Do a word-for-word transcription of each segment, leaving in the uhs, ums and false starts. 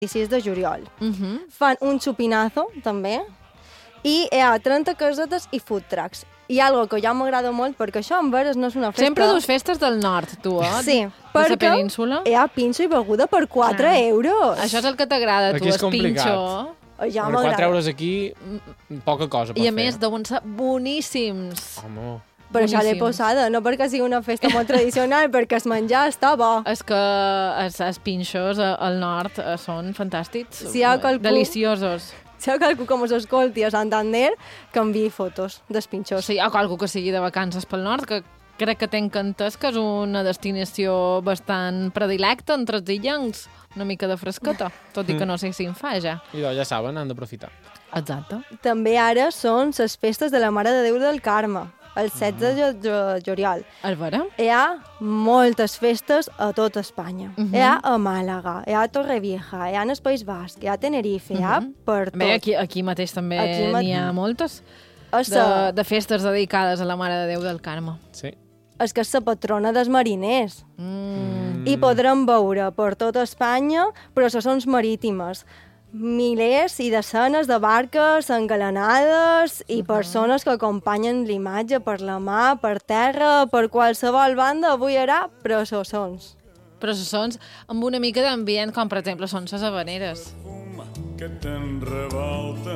sis de juliol. Uh-huh. Fan un xupinazo, també, i hi ha trenta casetes i food trucks. I algo que ja m'agrada molt, perquè això en veres no és una festa... Sempre dus festes del nord, tu, eh? Sí, perquè perquè hi ha pinxo i beguda per quatre ah. euros. Això és el que t'agrada, tu, aquí és el complicat. pinxo. Ja per quatre euros aquí, poca cosa per I a fer. més deuen ser boníssims. Home... Per això l'he posada, no perquè sigui una festa molt tradicional, perquè el menjar està bo. És que els, els pinxos al nord són fantàstics, si qualcú, deliciosos. Si hi ha qualcú que mos escolti a Santander, que enviï fotos dels pinxos. Sí, hi ha qualcú que sigui de vacances pel nord, que crec que tenc entès que és una destinació bastant predilecta entre els illencs, una mica de fresqueta, tot i que no sé si en fa ja. I doncs ja saben, han d'aprofitar. Exacte. També ara són les festes de la Mare de Déu del Carme, el setze de juliol. El vera? Hi ha moltes festes a tot Espanya. Uh -huh. Hi ha a Màlaga, hi ha a Torrevieja, hi ha al País Basc, hi ha a Tenerife, hi ha uh -huh. per tot. Bé, aquí, aquí mateix també n'hi ha moltes de, de festes dedicades a la Mare de Déu del Carme. Sí. És que és la patrona dels mariners. Mm. I podrem veure per tot Espanya processons marítimes. Milers i desenes de barques engalanades i uh -huh. persones que acompanyen l'imatge per la mà, per terra, per qualsevol banda. Avui hi haurà processons. Processons amb una mica d'ambient, com per exemple són les habaneres. Que te'n revolta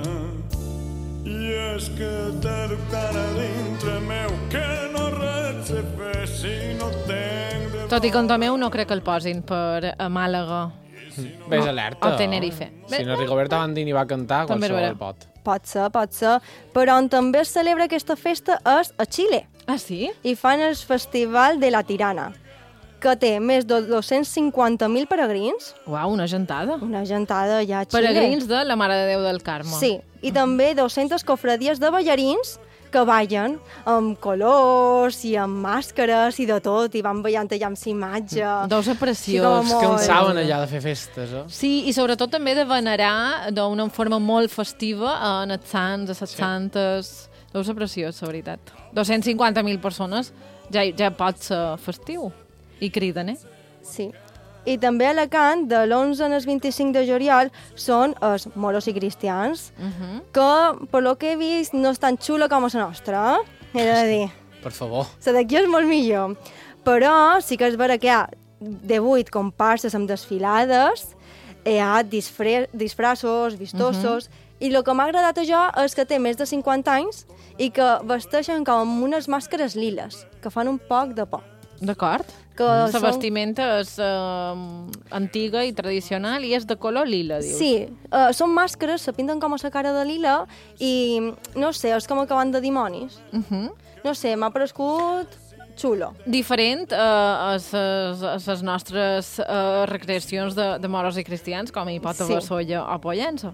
i és que t'he tant a dintre meu que no res sé fer si no tenc... Tot i que en meu no crec que el posin per a Màlaga. Ves alerta. O Tenerife. Si no Rigoberta Bandini va cantar, qualsevol pot. Pot ser, pot ser. Però on també es celebra aquesta festa és a Xile. Ah, sí? I fan el Festival de la Tirana, que té més de dos-cents cinquanta mil peregrins. Uau, una gentada. Una gentada ja a Xile. Peregrins de la Mare de Déu del Carme. Sí, i també dues-centes cofradies de ballarins que ballen amb colors i amb màscares i de tot, i van ballant allà amb imatge. Deu ser preciós. Es cansaven allà de fer festes, eh? Sí, i sobretot també de venerar d'una forma molt festiva en els sants, a les sí. santes. Deu ser preciós, la veritat. dos-cents cinquanta mil persones ja, ja pot ser festiu. I criden, eh? Sí. I també a Alacant, de l'onze al vint-i-cinc de juliol, són els moros i cristians, uh -huh. que, per lo que he vist, no és tan xula com la nostra, eh? He de dir. Per favor. La d'aquí és molt millor. Però sí que és vera que hi ha divuit comparses amb desfilades, hi ha disfre disfraços vistosos, uh -huh. i el que m'ha agradat a jo és que té més de cinquanta anys i que vesteixen com amb unes màscares liles, que fan un poc de por. D'acord. La són... vestimenta és uh, antiga i tradicional i és de color lila, dius. Sí, uh, són màscares, se pinten com a la cara de lila i, no sé, és com acabant de dimonis. Uh -huh. No sé, m'ha paregut xulo. Diferent uh, a les nostres uh, recreacions de, de moros i cristians, com hi pot haver sí. solla o pollença.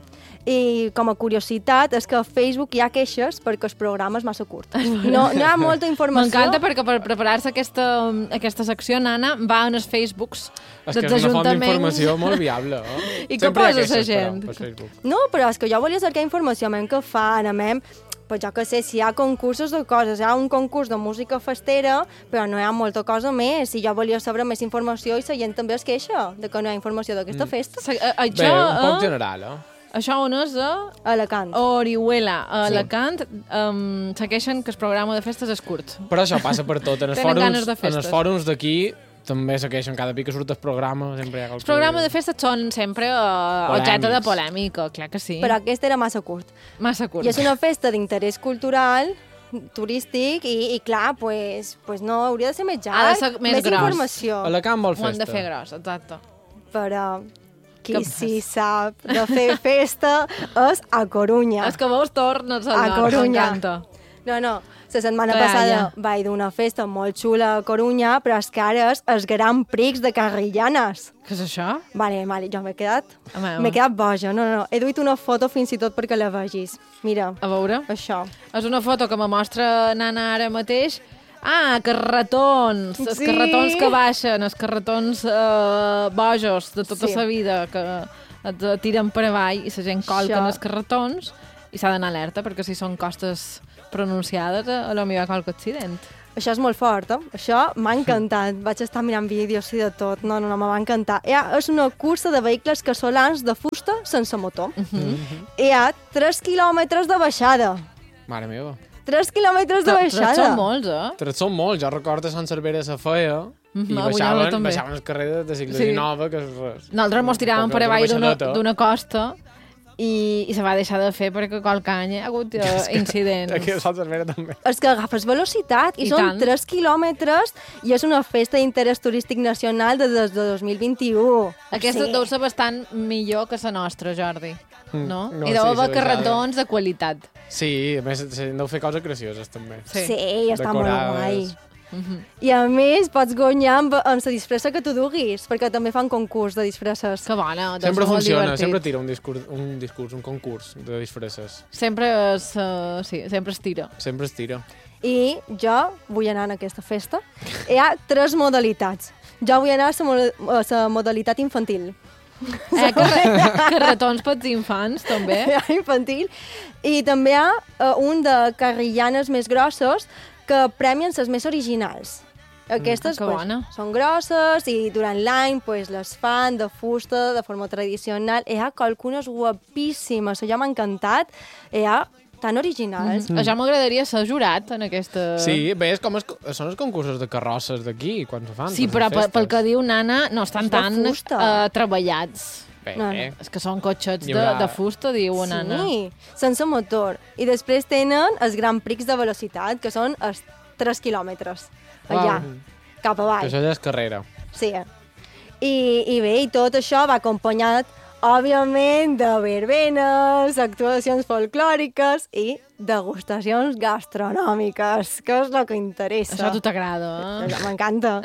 I com a curiositat és que a Facebook hi ha queixes perquè el programa és massa curt. No, no hi ha molta informació. M'encanta perquè per preparar-se aquesta, aquesta secció, Nana, va en els Facebooks dels ajuntaments. És que és una font d'informació molt viable. Eh? I què posa la gent? Però, no, però és que jo volia cercar informació, anem que fan, anem... Pues jo que sé, si hi ha concursos de coses, hi ha un concurs de música festera, però no hi ha molta cosa més, i jo volia saber més informació i la gent també es queixa de que no hi ha informació d'aquesta mm. festa. Se, a, això, Bé, un poc general, eh? Això on és? A Alacant. Orihuela. A Alacant sí. um, se queixen que el programa de festes és curt. Però això passa per tot. En els fòrums, en els fòrums d'aquí també se queixen, cada pic que surt el programa sempre hi ha els programes de festes són sempre uh, objecte de polèmica, clar que sí. Però aquest era massa curt. Massa curt. I és una festa d'interès cultural, turístic, i, i clar, pues, pues no, hauria de ser més llarg, ha de ser més, més gros. informació. Alacant vol festa. Ho han de fer gros, exacte. Però qui sí sap de fer festa és a Corunya. És que vos tornes al nord, Corunya. No, no, la setmana Clar, passada ja. vaig d'una festa molt xula a Corunya, però és que ara és el Gran Prix de Carrillanes. Què és això? Vale, vale, jo m'he quedat, m'he quedat boja. No, no, no, he duit una foto fins i tot perquè la vegis. Mira. A veure. Això. És una foto que me mostra Nana ara mateix. Ah, carretons, sí. Els carretons que baixen, els carretons eh, bojos de tota sí. la vida que et tiren per avall i la gent colca en els carretons i s'ha d'anar alerta perquè si són costes pronunciades a lo millor qualque accident. Això és molt fort, eh? Això m'ha encantat. Vaig estar mirant vídeos i de tot. No, no, no, me va encantar. Ja, és una cursa de vehicles casolans de fusta sense motor. Uh -huh. Hi ha tres quilòmetres de baixada. Mare meva. tres quilòmetres de baixada. Tres són molts, eh? Tres són molts. Jo recordo a Sant Cervera se feia Mm -hmm, i baixaven, baixaven el carrer de ciclisme sí. nova, que és res. Nosaltres mos tiràvem per avall d'una costa i, i se va deixar de fer perquè qualque any hi ha hagut uh, incidents. Aquí a Sant Cervera també. És que agafes velocitat i, I són tant. tres quilòmetres i és una festa d'interès turístic nacional de, des de dos mil vint-i-u. Aquesta sí. deu ser bastant millor que la nostra, Jordi. No? no I deu haver sí, carretons de qualitat. Sí, a més deu fer coses gracioses també. Sí, sí està molt guai. Uh -huh. I a més pots guanyar amb, amb la disfressa que tu duguis, perquè també fan concurs de disfresses. Que bona, sempre funciona, sempre tira un discurs, un discurs, un concurs de disfresses. Sempre es, uh, sí, sempre es tira. Sempre es tira. I jo vull anar a aquesta festa. Hi ha tres modalitats. Jo vull anar a la modalitat infantil. Eh, carre carretons pels infants, també. Infantil. I també hi ha uh, un de carrillanes més grossos que premien les més originals. Aquestes mm, pues, són grosses i durant l'any pues, les fan de fusta, de forma tradicional. Hi ha qualcunes guapíssimes, això m'ha encantat. Hi ha tan originals. Mm -hmm. Ja m'agradaria ser jurat en aquesta... Sí, bé, és com es, són els concursos de carrosses d'aquí, quan se fan. Sí, però pel que diu Nana, no estan tan uh, treballats. Bé, no, no. És que són cotxets de, de fusta, diu sí, Nana. Sí, sense motor. I després tenen els Grand Prix de velocitat, que són els tres quilòmetres. Allà, wow. cap avall. Això ja és carrera. Sí. I, I bé, i tot això va acompanyat, òbviament, de verbenes, actuacions folclòriques i degustacions gastronòmiques, que és el que interessa. Això a tu t'agrada, eh? M'encanta.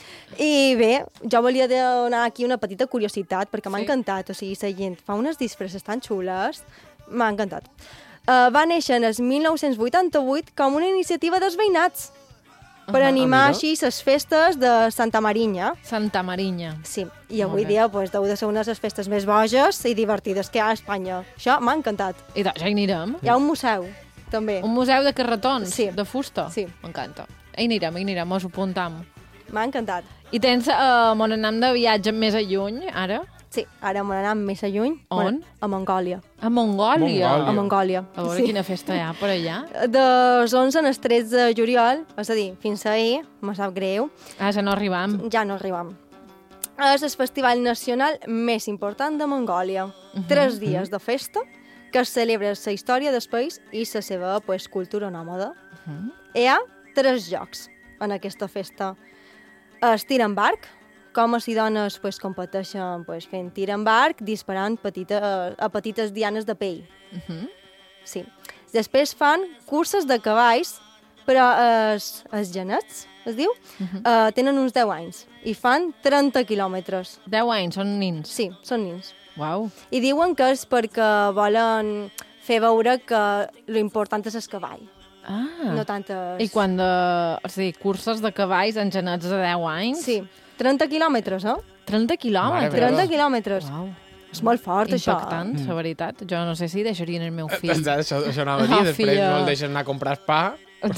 I bé, jo volia donar aquí una petita curiositat, perquè m'ha sí? encantat. O sigui, la gent fa unes disfresses tan xules. M'ha encantat. Uh, va néixer en el mil nou-cents vuitanta-vuit com una iniciativa dels veïnats per uh -huh, animar així les festes de Santa Marinya. Santa Marinya. Sí, i avui dia pues, deu de ser una de les festes més boges i divertides que hi ha a Espanya. Això m'ha encantat. I doncs ja hi anirem. Hi ha un museu, també. Un museu de carretons? Sí. De fusta? Sí. M'encanta. Hi anirem, hi anirem, mos ho apuntam. M'ha encantat. I tens, uh, mon anam de viatge més a lluny, ara? Sí, ara m'ho anam més a lluny. On? A Mongòlia. A Mongòlia? Mongòlia. A Mongòlia. A veure sí. quina festa hi ha per allà. De onze al tretze de juliol, és a dir, fins ahir, me sap greu. Ah, ja no arribam. Ja no arribam. És el festival nacional més important de Mongòlia. Uh -huh. Tres dies de festa que es celebra la història del país i la seva pues, cultura nòmada. Uh -huh. Hi ha tres jocs en aquesta festa. Es tir en barc, homes i dones pues, competeixen pues, fent tir en barc, disparant petita, a petites dianes de pell. Uh -huh. Sí. Després fan curses de cavalls, però els, els genets, es diu, uh -huh. uh, tenen uns deu anys i fan trenta quilòmetres. deu anys, són nins? Sí, són nins. Uau. I diuen que és perquè volen fer veure que l'important és el cavall. Ah. No tantes... I quan de... O sigui, curses de cavalls en genets de deu anys? Sí. trenta quilòmetres, eh? trenta quilòmetres? trenta quilòmetres. Uau. És molt fort, Impactant, això. Impactant, la veritat. Jo no sé si deixarien el meu fill. Això, això anava a dir, Oh, després filla. no el deixen anar a comprar pa,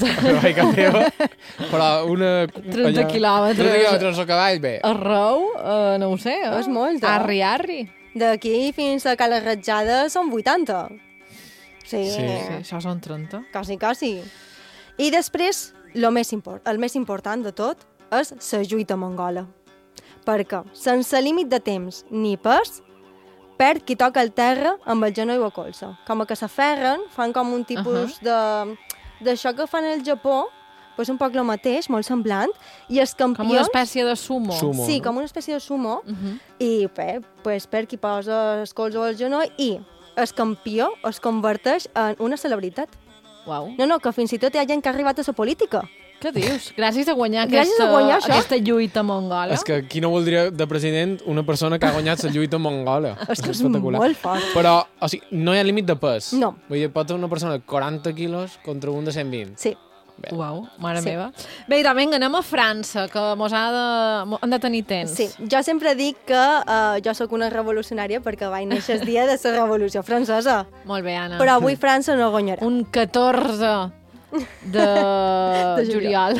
però una... trenta allà, quilòmetres. trenta quilòmetres al cavall, bé. Arreu, uh, no ho sé. Eh? És molt, eh? Arri, arri. D'aquí fins a Cala Ratjada són vuitanta. Sí. Sí, sí, això són trenta. Quasi, quasi. I després, lo més import, el més important de tot és la lluita mongola. Perquè, sense límit de temps ni pes, perd qui toca el terra amb el genoll o colze. Com que s'aferren, fan com un tipus uh -huh. de d'això que fan al Japó, pues un poc el mateix, molt semblant, i els campions... Com una espècie de sumo. sumo sí, no? com una espècie de sumo, uh -huh. i bé, pues, per qui posa el colze al genoll, i el campió es converteix en una celebritat. Uau. No, no, que fins i tot hi ha gent que ha arribat a la política. Què dius? Gràcies a guanyar, Gràcies aquesta, a guanyar això. aquesta lluita mongola. És que qui no voldria de president una persona que ha guanyat la lluita mongola? És que és molt fort. Però, o sigui, no hi ha límit de pes. No. Vull dir, pot ser una persona de quaranta quilos contra un de cent vint. Sí. Bé. Uau, mare Sí. meva. Bé, idò, vinga, anem a França, que mos ha de, mo- han de tenir temps. Sí, jo sempre dic que uh, jo sóc una revolucionària perquè vaig néixer el dia de la Revolució Francesa. Molt bé, Anna. Però avui França no guanyarà. Un catorze de, de juliol.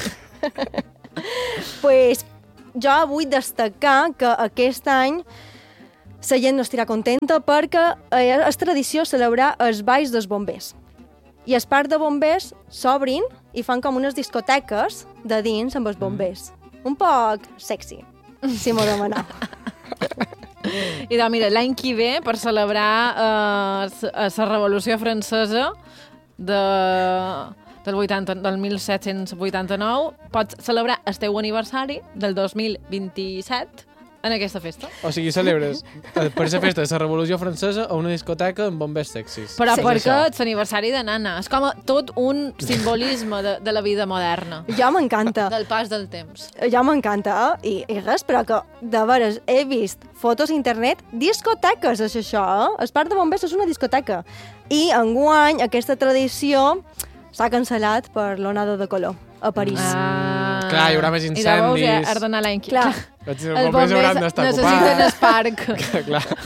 Pues jo vull destacar que aquest any la gent no estarà contenta perquè és tradició celebrar els balls dels bombers. I els parcs de bombers s'obrin i fan com unes discoteques de dins amb els bombers. Un poc sexy, si m'ho demaneu. I doncs, mira, l'any que ve, per celebrar eh, la Revolució Francesa de, del, vuitanta, del mil set-cents vuitanta-nou, pots celebrar el teu aniversari del dos mil vint-i-set en aquesta festa. O sigui, celebres per aquesta festa de la Revolució Francesa a una discoteca amb bombers sexis. Però Sí. perquè és l'aniversari de nana. És com tot un simbolisme de, de la vida moderna. Jo m'encanta. Del pas del temps. Ja m'encanta, eh? I, i res, però que, de veres, he vist fotos a internet, discoteques, és això, eh? El parc de bombers és una discoteca. I, enguany, aquesta tradició s'ha cancel·lat per l'onada de color a París. Ah. Clar, hi haurà més I de veus, ja incendis. has d'anar l'any que... Clar. Els Els bombers hauran bombers d'estar necessiten el ocupats. parc.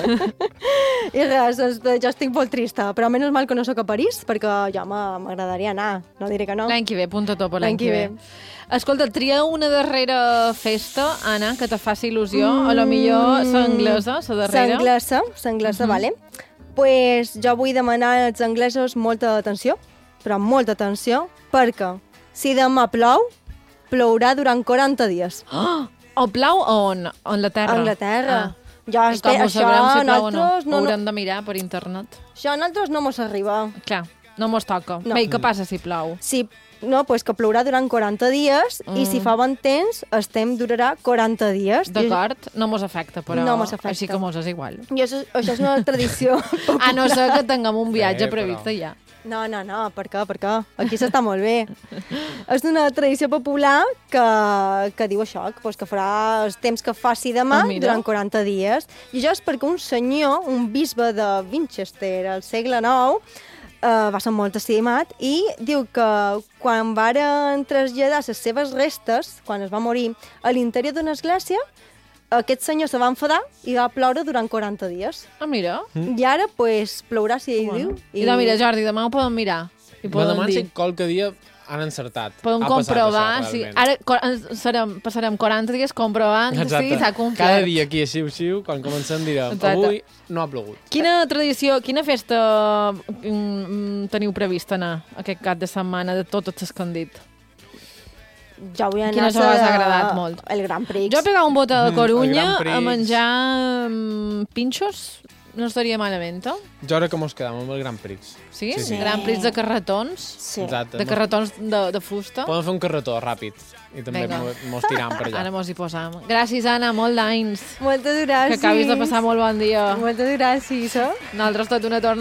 Clar. I res, és- jo estic molt trista, però menys mal que no sóc a París, perquè ja m'a- m'agradaria anar, no diré que no. L'any que ve, punta tot per l'any L'any que que ve. ve. Escolta, tria una darrera festa, Anna, que te faci il·lusió. Mm. A lo millor l'anglesa, la darrera. L'anglesa, l'anglesa, Mhm. vale. Pues jo vull demanar als anglesos molta atenció, però molta atenció, perquè si demà plou, plourà durant quaranta dies. Oh! O plau on? On la terra? A Anglaterra. Ah. Jo I espe- com ho això sabrem si plou o no? nosaltres Ho no, no, haurem de mirar per internet. això a nosaltres no mos arriba. Clar, no mos toca. No. Bé, què passa si plou? Si, no, pues que plourà durant quaranta dies Mm. i si fa bon temps, el temps durarà quaranta dies. I- D'acord? No mos afecta, però No mos afecta. així que mos és igual. I això, això és una tradició popular. A no ser que tinguem un viatge Bé, però- previst allà. No, no, no, per què, per què? Aquí s'està molt bé. És una tradició popular que, que diu això, que, pues, que farà els temps que faci demà Ah, mira. durant quaranta dies. I això és perquè un senyor, un bisbe de Winchester al segle nou, eh, va ser molt estimat i diu que quan varen traslladar les seves restes, quan es va morir, a l'interior d'una església, aquest senyor se va enfadar i va ploure durant quaranta dies. Ah, mira. Mm. I ara, pues, plourà si ell Bueno. diu. I doncs, mira, Jordi, demà ho podem mirar. I Me podem demano dir. si qualque dia han encertat. Podem Ha passat comprovar això, si... realment. Ara co- ens serem, passarem quaranta dies comprovant Exacte. si s'ha complert. Cada dia aquí a Xiu-Xiu, quan comencem direm, Exacte. avui no ha plogut. Quina tradició, quina festa mm, teniu previst anar aquest cap de setmana de totes les que han dit? Jo vull anar Quina us ha agradat molt? El Gran Prix. Jo he pegat un bot a Mm, Corunya el Grand Prix. a menjar mm, pinxos. No estaria malament, eh? Jo ara que mos quedam amb el Gran Prix. Sí? Sí, sí. Gran Prix de carretons. Sí. Exacte. De carretons de, de fusta. Podem fer un carretó ràpid i també Vinga. mo- mos tiram per allà. Ara mos hi posam. Gràcies, Anna, molt d'anys. Moltes gràcies. Que acabis de passar molt bon dia. Moltes gràcies. Eh? Nosaltres tot una torna